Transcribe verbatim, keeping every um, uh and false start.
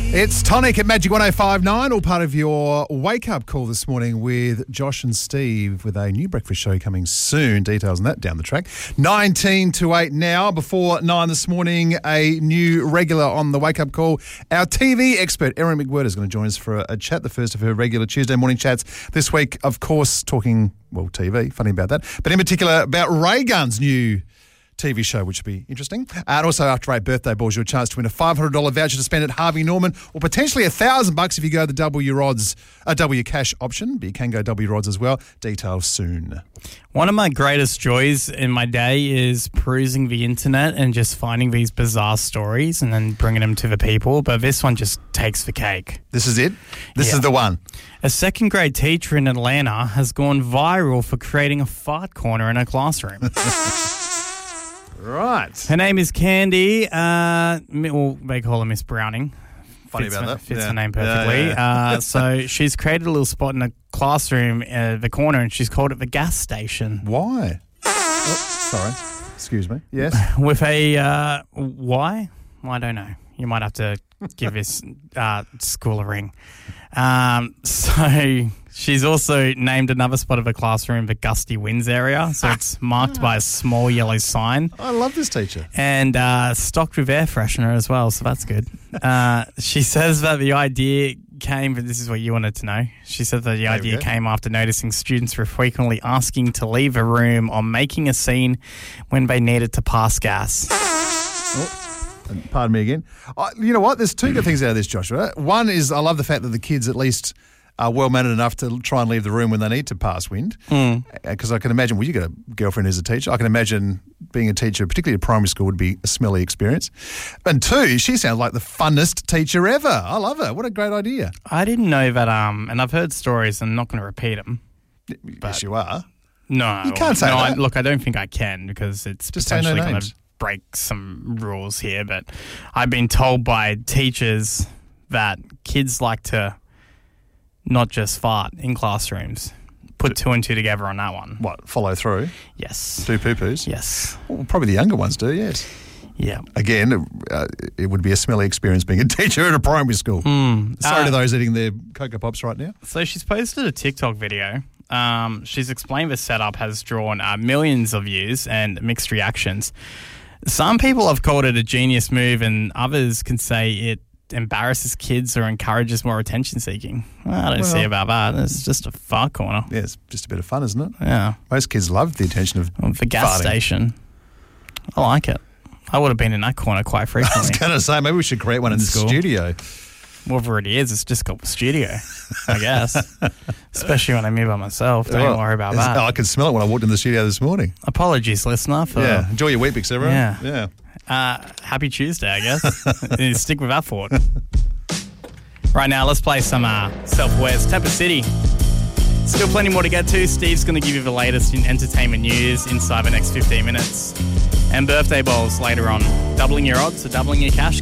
It's Tonic at Magic one oh five point nine, all part of your wake-up call this morning with Josh and Steve with a new breakfast show coming soon. Details on that down the track. nineteen to eight now. Before nine this morning, a new regular on the wake-up call. Our T V expert, Erin McWhirter, is going to join us for a, a chat, the first of her regular Tuesday morning chats this week. Of course, talking, well, T V, funny about that, but in particular about Ray Gun's new T V show, which will be interesting. Uh, and also, after eight birthday balls, your chance to win a five hundred dollars voucher to spend at Harvey Norman, or potentially a thousand bucks if you go the double your odds, a double your cash option. But you can go double your odds as well. Details soon. One of my greatest joys in my day is perusing the internet and just finding these bizarre stories and then bringing them to the people. But this one just takes the cake. This is it? This Yeah. is the one. A second grade teacher in Atlanta has gone viral for creating a fart corner in her classroom. Right. Her name is Candy. Uh, mi- well, they call her Miss Browning. Funny fits about her, that. Fits Yeah. her name Yeah, perfectly. yeah, yeah. Uh, so she's created a little spot in a classroom, uh, the corner, and she's called it the gas station. Why? Oh, sorry. Excuse me. Yes. With a, uh, why? Well, I don't know. You might have to give this uh, school a ring. Um, so she's also named another spot of a classroom the Gusty Winds area. So it's marked by a small yellow sign. I love this teacher. And uh, stocked with air freshener as well, so that's good. Uh, she says that the idea came, but this is what you wanted to know. She said that the There we idea go. came after noticing students were frequently asking to leave a room or making a scene when they needed to pass gas. Oh, and pardon me again. I, you know what? There's two good things out of this, Joshua. One is I love the fact that the kids at least are well-mannered enough to try and leave the room when they need to pass wind. Because I can imagine, well, you got a girlfriend who's a teacher. I can imagine being a teacher, particularly at primary school, would be a smelly experience. And two, she sounds like the funnest teacher ever. I love her. What a great idea. I didn't know that, um, and I've heard stories, and I'm not going to repeat them. Yes, you are. No. You can't say no, I, that. look, I don't think I can because it's Just say no potentially going names. to break some rules here. But I've been told by teachers that kids like to not just fart in classrooms. Put two and two together on that one. What, follow through? Yes. Do poo-poos? Yes. Well, probably the younger ones do, yes. Yeah. Again, uh, it would be a smelly experience being a teacher at a primary school. Mm. Sorry Uh, to those eating their Cocoa Pops right now. So she's posted a TikTok video. Um, she's explained the setup has drawn uh, millions of views and mixed reactions. Some people have called it a genius move, and others can say it embarrasses kids or encourages more attention seeking. Well, I don't Well- see about that. It's just a fart corner. Yeah, it's just a bit of fun, isn't it? Yeah. Most kids love the attention of Well, the gas farting. station. I like it. I would have been in that corner quite I was frequently. going to say, maybe we should create one in the That's cool. studio. Whatever it is, it's just called the studio, I guess. Especially when I'm here by myself. Don't Well, worry about it's- that. Oh, I could smell it when I walked in the studio this morning. Apologies, listener, for Yeah. Enjoy your Weet-Bix, everyone. Yeah. Yeah. Uh, happy Tuesday, I guess. Stick with that thought. Right now, let's play some uh, Self-Aware's Temper City. Still plenty more to get to. Steve's going to give you the latest in entertainment news inside the next fifteen minutes. And birthday bowls later on. Doubling your odds or doubling your cash.